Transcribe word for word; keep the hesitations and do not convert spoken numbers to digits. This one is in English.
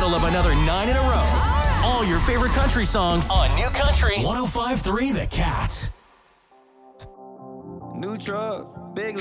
thrill of another nine in a row. All your favorite country songs on New Country one oh five point three The Cat. New truck, big